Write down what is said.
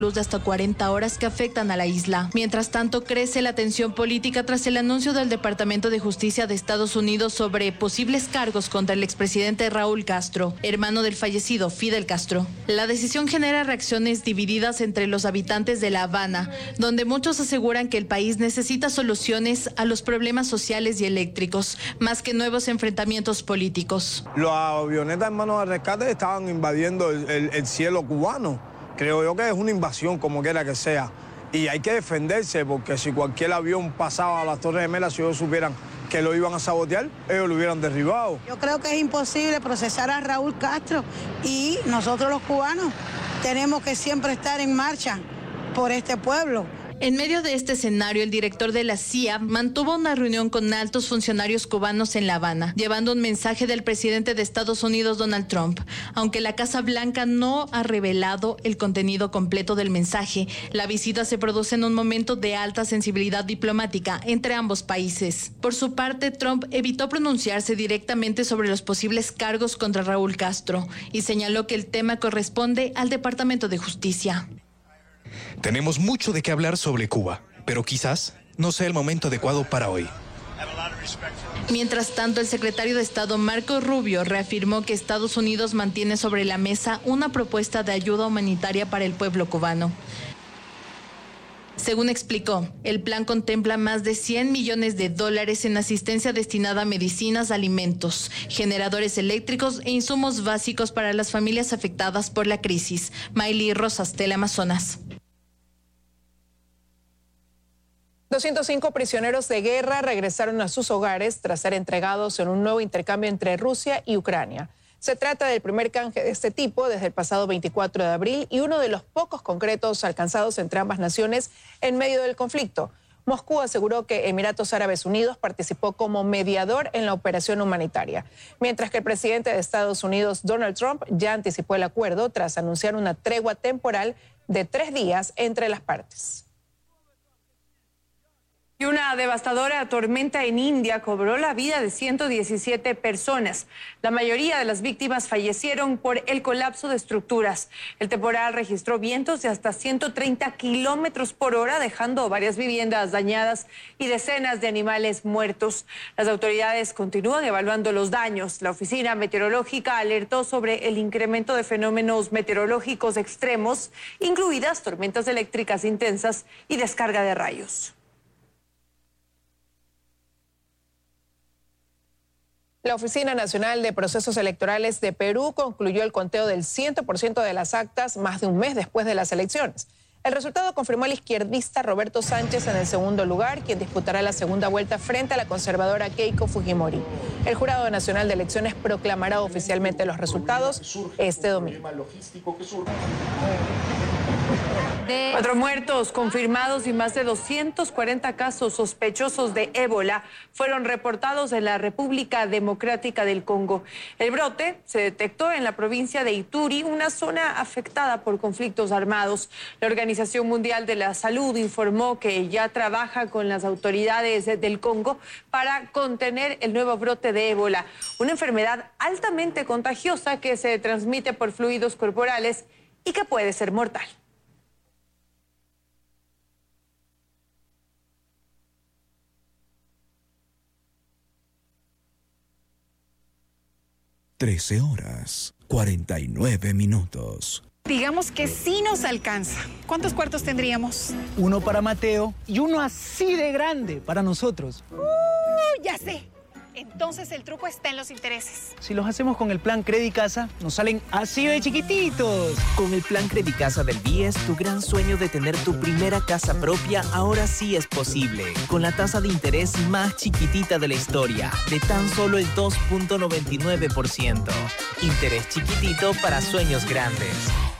luz de hasta 40 horas que afectan a la isla. Mientras tanto, crece la tensión política tras el anuncio del Departamento de Justicia de Estados Unidos sobre posibles cargos contra el expresidente Raúl Castro, hermano del fallecido Fidel Castro. La decisión genera reacciones divididas entre los habitantes de La Habana, donde muchos aseguran que el país necesita soluciones a los problemas sociales y eléctricos, más que nuevos enfrentamientos políticos. Las avionetas hermanos de rescate estaban invadiendo el cielo cubano. Creo yo que es una invasión, como quiera que sea. Y hay que defenderse, porque si cualquier avión pasaba a las Torres Gemelas, si ellos supieran que lo iban a sabotear, ellos lo hubieran derribado. Yo creo que es imposible procesar a Raúl Castro y nosotros los cubanos tenemos que siempre estar en marcha por este pueblo. En medio de este escenario, el director de la CIA mantuvo una reunión con altos funcionarios cubanos en La Habana, llevando un mensaje del presidente de Estados Unidos, Donald Trump. Aunque la Casa Blanca no ha revelado el contenido completo del mensaje, la visita se produce en un momento de alta sensibilidad diplomática entre ambos países. Por su parte, Trump evitó pronunciarse directamente sobre los posibles cargos contra Raúl Castro y señaló que el tema corresponde al Departamento de Justicia. Tenemos mucho de qué hablar sobre Cuba, pero quizás no sea el momento adecuado para hoy. Mientras tanto, el secretario de Estado Marco Rubio reafirmó que Estados Unidos mantiene sobre la mesa una propuesta de ayuda humanitaria para el pueblo cubano. Según explicó, el plan contempla más de $100 millones en asistencia destinada a medicinas, alimentos, generadores eléctricos e insumos básicos para las familias afectadas por la crisis. Maylí Rosas, Teleamazonas. 205 prisioneros de guerra regresaron a sus hogares tras ser entregados en un nuevo intercambio entre Rusia y Ucrania. Se trata del primer canje de este tipo desde el pasado 24 de abril y uno de los pocos concretos alcanzados entre ambas naciones en medio del conflicto. Moscú aseguró que Emiratos Árabes Unidos participó como mediador en la operación humanitaria, mientras que el presidente de Estados Unidos, Donald Trump, ya anticipó el acuerdo tras anunciar una tregua temporal de 3 días entre las partes. Y una devastadora tormenta en India cobró la vida de 117 personas. La mayoría de las víctimas fallecieron por el colapso de estructuras. El temporal registró vientos de hasta 130 kilómetros por hora, dejando varias viviendas dañadas y decenas de animales muertos. Las autoridades continúan evaluando los daños. La Oficina Meteorológica alertó sobre el incremento de fenómenos meteorológicos extremos, incluidas tormentas eléctricas intensas y descarga de rayos. La Oficina Nacional de Procesos Electorales de Perú concluyó el conteo del 100% de las actas más de un mes después de las elecciones. El resultado confirmó al izquierdista Roberto Sánchez en el segundo lugar, quien disputará la segunda vuelta frente a la conservadora Keiko Fujimori. El Jurado Nacional de Elecciones proclamará oficialmente los resultados este domingo. 4 muertos confirmados y más de 240 casos sospechosos de ébola fueron reportados en la República Democrática del Congo. El brote se detectó en la provincia de Ituri, una zona afectada por conflictos armados. La Organización Mundial de la Salud informó que ya trabaja con las autoridades del Congo para contener el nuevo brote de ébola, una enfermedad altamente contagiosa que se transmite por fluidos corporales y que puede ser mortal. 13:49. Digamos que sí nos alcanza. ¿Cuántos cuartos tendríamos? Uno para Mateo y uno así de grande para nosotros. Ya sé. Entonces el truco está en los intereses. Si los hacemos con el plan Credicasa, nos salen así de chiquititos. Con el plan Credicasa del BIES, tu gran sueño de tener tu primera casa propia ahora sí es posible. Con la tasa de interés más chiquitita de la historia, de tan solo el 2.99%. Interés chiquitito para sueños grandes.